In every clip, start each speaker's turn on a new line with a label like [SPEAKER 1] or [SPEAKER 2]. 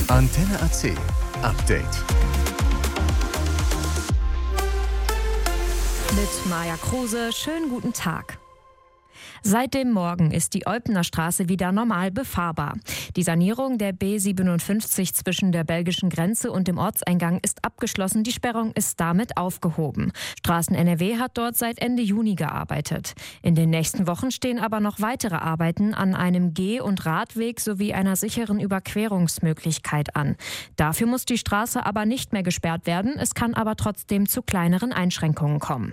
[SPEAKER 1] Antenne AC Update.
[SPEAKER 2] Mit Maja Kruse, schönen guten Tag. Seit dem Morgen ist die Eupener Straße wieder normal befahrbar. Die Sanierung der B57 zwischen der belgischen Grenze und dem Ortseingang ist abgeschlossen. Die Sperrung ist damit aufgehoben. Straßen NRW hat dort seit Ende Juni gearbeitet. In den nächsten Wochen stehen aber noch weitere Arbeiten an einem Geh- und Radweg sowie einer sicheren Überquerungsmöglichkeit an. Dafür muss die Straße aber nicht mehr gesperrt werden. Es kann aber trotzdem zu kleineren Einschränkungen kommen.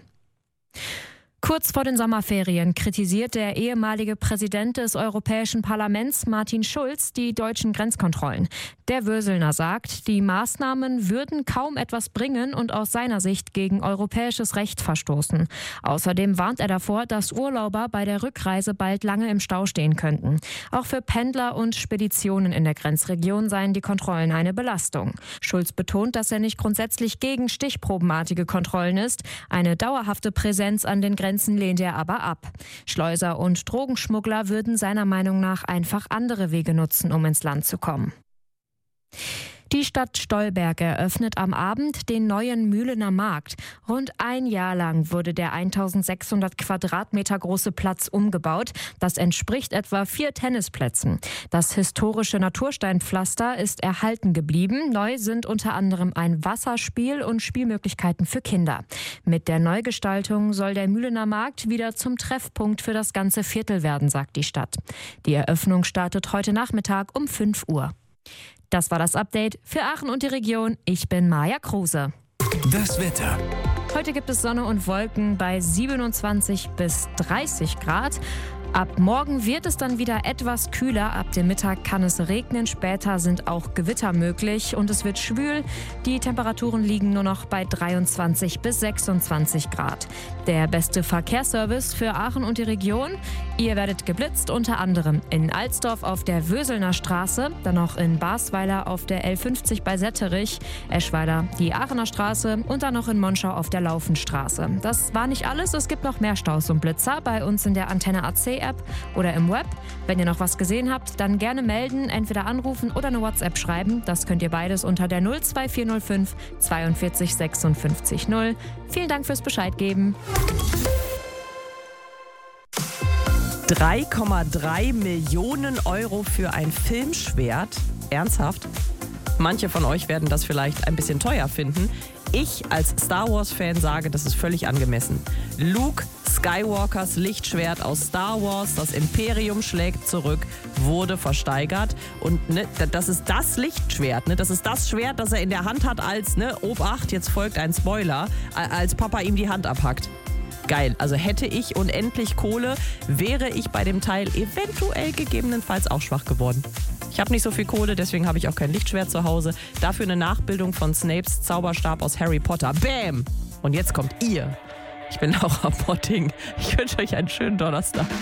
[SPEAKER 2] Kurz vor den Sommerferien kritisiert der ehemalige Präsident des Europäischen Parlaments, Martin Schulz, die deutschen Grenzkontrollen. Der Würselner sagt, die Maßnahmen würden kaum etwas bringen und aus seiner Sicht gegen europäisches Recht verstoßen. Außerdem warnt er davor, dass Urlauber bei der Rückreise bald lange im Stau stehen könnten. Auch für Pendler und Speditionen in der Grenzregion seien die Kontrollen eine Belastung. Schulz betont, dass er nicht grundsätzlich gegen stichprobenartige Kontrollen ist. Eine dauerhafte Präsenz an den Grenzen lehnt er aber ab. Schleuser und Drogenschmuggler würden seiner Meinung nach einfach andere Wege nutzen, um ins Land zu kommen. Die Stadt Stolberg eröffnet am Abend den neuen Mühlener Markt. Rund ein Jahr lang wurde der 1600 Quadratmeter große Platz umgebaut. Das entspricht etwa 4 Tennisplätzen. Das historische Natursteinpflaster ist erhalten geblieben. Neu sind unter anderem ein Wasserspiel und Spielmöglichkeiten für Kinder. Mit der Neugestaltung soll der Mühlener Markt wieder zum Treffpunkt für das ganze Viertel werden, sagt die Stadt. Die Eröffnung startet heute Nachmittag um 5 Uhr. Das war das Update für Aachen und die Region. Ich bin Maja Kruse.
[SPEAKER 1] Das Wetter.
[SPEAKER 2] Heute gibt es Sonne und Wolken bei 27 bis 30 Grad. Ab morgen wird es dann wieder etwas kühler. Ab dem Mittag kann es regnen. Später sind auch Gewitter möglich und es wird schwül. Die Temperaturen liegen nur noch bei 23 bis 26 Grad. Der beste Verkehrsservice für Aachen und die Region. Ihr werdet geblitzt, unter anderem in Alsdorf auf der Würselner Straße, dann noch in Basweiler auf der L50 bei Setterich, Eschweiler die Aachener Straße und dann noch in Monschau auf der Laufenstraße. Das war nicht alles, es gibt noch mehr Staus und Blitzer bei uns in der Antenne AC App oder im Web. Wenn ihr noch was gesehen habt, dann gerne melden, entweder anrufen oder eine WhatsApp schreiben. Das könnt ihr beides unter der 02405 42 56 0. Vielen Dank fürs Bescheid geben.
[SPEAKER 3] 3,3 Millionen Euro für ein Filmschwert? Ernsthaft? Manche von euch werden das vielleicht ein bisschen teuer finden. Ich als Star Wars-Fan sage, das ist völlig angemessen. Luke Skywalkers Lichtschwert aus Star Wars, das Imperium schlägt zurück, wurde versteigert. Und das ist das Lichtschwert, das ist das Schwert, das er in der Hand hat als, Obacht, jetzt folgt ein Spoiler, als Papa ihm die Hand abhackt. Geil, also hätte ich unendlich Kohle, wäre ich bei dem Teil eventuell gegebenenfalls auch schwach geworden. Ich habe nicht so viel Kohle, deswegen habe ich auch kein Lichtschwert zu Hause. Dafür eine Nachbildung von Snapes Zauberstab aus Harry Potter. Bam! Und jetzt kommt ihr. Ich bin Laura Potting. Ich wünsche euch einen schönen Donnerstag.